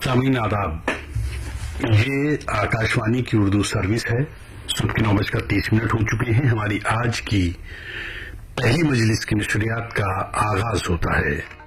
सामीन आदाब। ये आकाशवाणी की उर्दू सर्विस है। सुबह के 9:30 हो चुके हैं। हमारी आज की पहली मजलिस की नशरियात का आगाज होता है।